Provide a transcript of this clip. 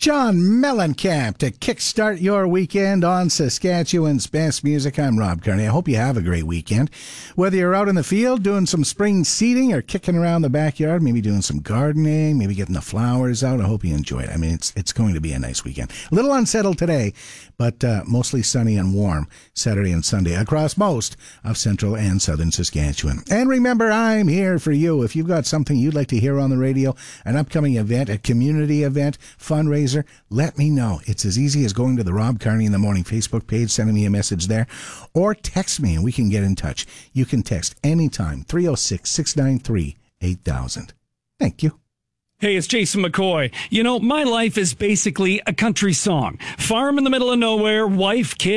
John Mellencamp to kickstart your weekend on Saskatchewan's best music. I'm Rob Kearney. I hope you have a great weekend. Whether you're out in the field doing some spring seeding or kicking around the backyard, maybe doing some gardening, maybe getting the flowers out, I hope you enjoy it. I mean, it's going to be a nice weekend. A little unsettled today, but mostly sunny and warm Saturday and Sunday across most of central and southern Saskatchewan. And remember, I'm here for you. If you've got something you'd like to hear on the radio, an upcoming event, a community event, fundraiser, let me know. It's as easy as going to the Rob Kearney in the Morning Facebook page, sending me a message there, or text me and we can get in touch. You can text anytime, 306-693-8000. Thank you. Hey, it's Jason McCoy. You know, my life is basically a country song. Farm in the middle of nowhere, wife, kid.